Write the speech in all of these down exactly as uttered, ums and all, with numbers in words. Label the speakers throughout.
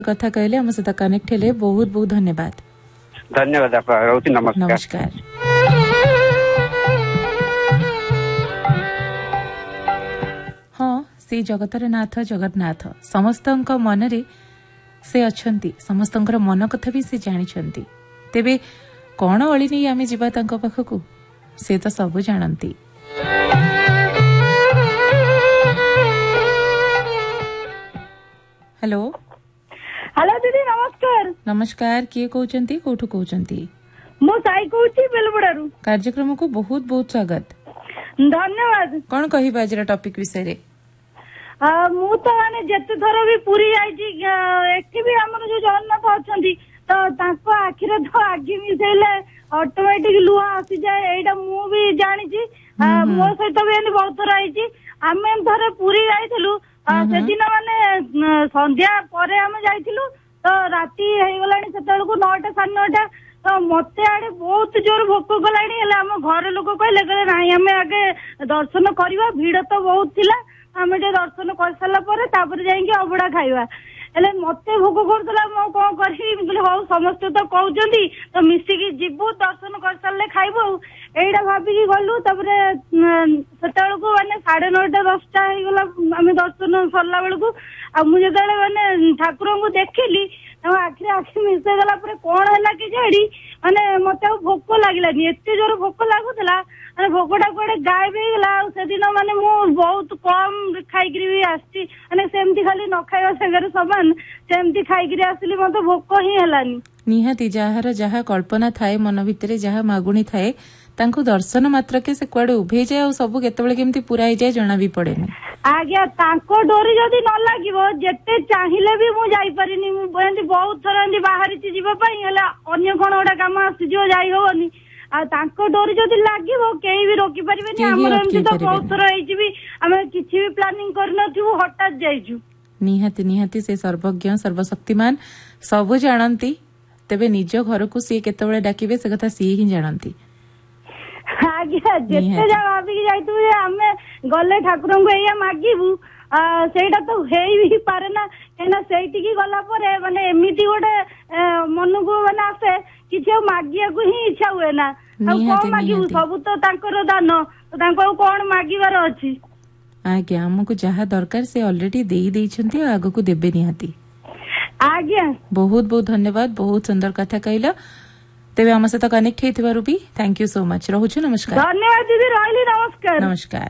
Speaker 1: कथा कहले हम सहित कनेक्ट हेले बहुत बहुत धन्यवाद।
Speaker 2: धन्यवाद आपा रोची नमस्कार
Speaker 1: नमस्कार। हाँ से जगतर नाथ जगन्नाथ समस्तଙ୍କ मनरे से अछंती समस्तଙ୍କର मन कथा भी से जानिछंती तेबे कौन अली नहीं आमे जीवा तांको पाखकु से तो सब जानती। हेलो
Speaker 3: हेलो दीदी नमस्कार।
Speaker 1: नमस्कार किए कहउचंती कोठु कहउचंती?
Speaker 3: मो साई कहउची बेलबड़ारू।
Speaker 1: कार्यक्रम को बहुत बहुत स्वागत
Speaker 3: धन्यवाद।
Speaker 1: कौन कहि बाजरा टॉपिक विषय रे?
Speaker 3: मु तो माने जते थरो भी पूरी जाईची एठी भी हमर जो जगन्नाथ अछंती तो तांको आखिरे तो आगी मिसेले ऑटोमेटिक लुहा आसी जाए एटा मु भी जानिची। मो सहित भी एनी बहुत थरा आईची। आमे थरे पूरी जाईथिलु से दिन माने संध्या परे हम जाईथिलु तो राती हे गलानी सेतल को नौ टा साढ़े नौ टा तो मते आडे बहुत जोर भोक गलानी हेले हम घर लोक कहले कहले नाही हमें आगे दर्शन करवा भीड़ तो बहुत थिला हमें दर्शन कर सारा पर तापर जाइए अबड़ा खाइबा हेले मते भोक करतला मो कोन करही कहले हो समस्त तो कहउचंती तो मिसिकी जिबु दर्शन कर सारले खाइबो एइडा भाबी गलु तापरे सेतल को माने साढ़े नौ टा दस टा हे गला हमें दर्शन सरला बेल को आ मु जेतले माने ठाकुर को देखिली आखिरे आखि मिसे गला पर कौन है कि जाड़ी माने मते भोक लागलानी एते जोर भोक लागुतला माने भोकटा कोडे गायब हो गला से दिन माने मु बहुत कम खाइकरी भी आसी माने सेमती खाली न खाइबा संगे समान सेमती खाइकरी आसली मते भोक ही हलानी।
Speaker 1: निहाती जहार जहा कल्पना थाए मन भितरे जहा मागुणी थाए तांको दर्शन मात्र के से कुआडे उभे जाए और सब केतबेले केमती पूरा ही जाए जना भी पड़ेनी।
Speaker 3: आज्ञा तांको डोरी जदी न लागिवो जेते चाहिले भी मु जाई परिनी मु एंती बहुत थरा एंती बाहरी ची जीवा पई हला अन्य कोन ओडा काम आसी जो जाई होनी आ तांको डोरी जदी लागिवो केही भी रोकी परिबेनी हमर एंती तो बहुत थरा हेची भी हम किछि भी प्लानिंग करनो छु हठात जाईछु।
Speaker 1: निहाती निहाती से सर्वज्ञ सर्वशक्तिमान सब जानती तेबे निज घर को सी केतबेले डाकिबे से कथा सी ही जानती।
Speaker 3: आज्ञा जेते जा भाबी जाइतु हमें गले ठाकुर को एया मागिबू सेटा तो हेई भी पारे ना केना सेठी की गला परे माने एमिति गोटे मन को माने आसे किछ मागिया को ही इच्छा हुए ना को मागिबू सब तो तांकर दान तो तांको कोन मागिबार अछि।
Speaker 1: आज्ञा हमको जहा दरकार से ऑलरेडी देई देइछंती आगो को देबे निहाती।
Speaker 3: आज्ञा बहुत
Speaker 1: बहुत धन्यवाद बहुत सुंदर कथा कहला तेबे हम सहित कनेक्ट हेथिबारु भी थैंक यू सो मच रहुछु नमस्कार।
Speaker 3: धन्यवाद दीदी रहली नमस्कार
Speaker 1: नमस्कार।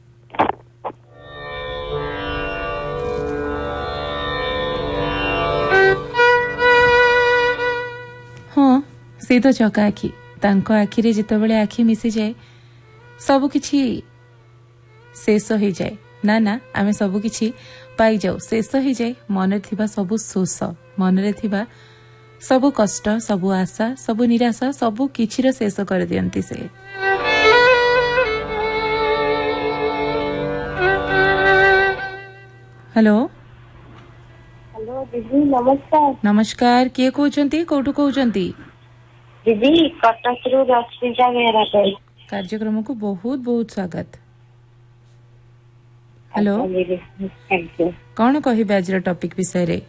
Speaker 1: हाँ से तो चका आखि तांको आखिरे जेतेबेले आखि मिसी जाए सब किछि शेष हो जाए ना ना आमे सब किछि पाई जाऊ शेष हो जाए मन थिबा सब शोष मन रे थिबा सबु कष्ट सबु आशा सबु निराशा सबु किछिर शेष कर दियंती से। हेलो
Speaker 4: हेलो दीदी नमस्कार।
Speaker 1: नमस्कार किए कहउचंती कोठु कहउचंती?
Speaker 4: दीदी कटक रु रश्मिता बेहरा कह
Speaker 1: कार्यक्रम को बहुत बहुत स्वागत। हेलो कौन कहिबे आज टॉपिक विषय रे?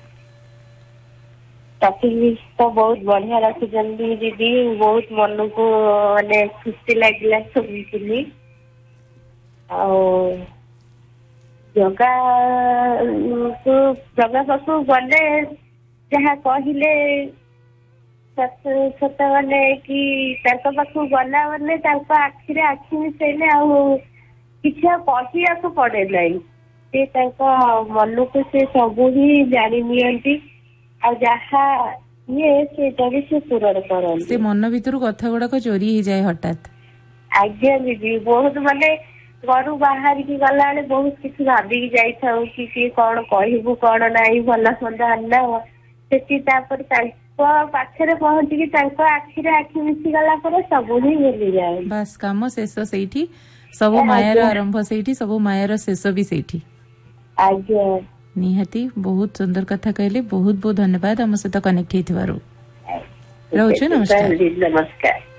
Speaker 4: टॉपिक तो बहुत बढ़िया रखिछंती दीदी बहुत मन को माने खुशी लागला सुनिली आ जगा को जगा पाखु गले जहाँ कहले सत माने कि तांको पाखु गला माने तांको आखिरे आखि मिसेले आ किछि कहिया को पड़े नहीं से तांको मन को से सब ही जानी नियंती आ जहा ये से जब से पूरण करन
Speaker 1: से मन भीतर कथा गुडा को चोरी ही जाए हठात।
Speaker 4: आज्ञा दीदी बहुत माने घर बाहर की गला बेले बहुत किसी भाविकी जाइथाउ कि किए कौन कहबू कौन नाई भल मंद आना सेठी पाखरे पहुंची आखिरे आखि मिसी गला पर सब ही भूली जाए
Speaker 1: बस काम शेष सेठी सब मायार आरंभ सेठी सब मायार शेष भी सेठी।
Speaker 4: आज्ञा
Speaker 1: निहाती बहुत सुंदर कथा कहले बहुत बहुत धन्यवाद हम सहित कनेक्ट हेथिबारु रहउछु नमस्कार।
Speaker 4: नमस्कार।